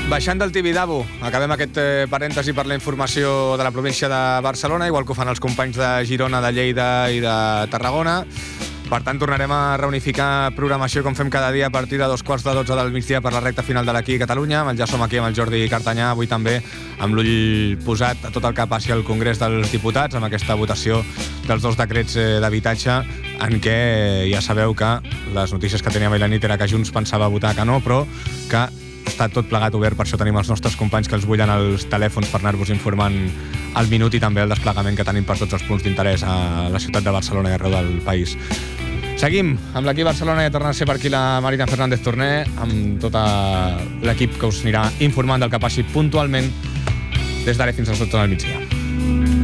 Baixant del Tibidabo, acabem aquest parèntesi per la informació de la província de Barcelona, igual que ho fan els companys de Girona, de Lleida i de Tarragona. Per tant, tornarem a reunificar programació com fem cada dia a partir de 12:45 del migdia per la recta final de l'Aquí Catalunya. Ja som aquí amb el Jordi Cartanyà, avui també amb l'ull posat a tot el que passi al Congrés dels Diputats, amb aquesta votació dels dos decrets d'habitatge, en què ja sabeu que les notícies que teníem ahir la nit era que Junts pensava votar que no, però que està tot plegat obert, per això tenim els nostres companys que els bullen els telèfons per anar-vos informant al minut i també el desplegament que tenim per tots els punts d'interès a la ciutat de Barcelona i arreu del país. Seguim amb l'equip Barcelona i torna a ser per aquí la Marina Fernández Torné, amb tot l'equip que us anirà informant del que passi puntualment des d'ara fins a les 12 del migdia.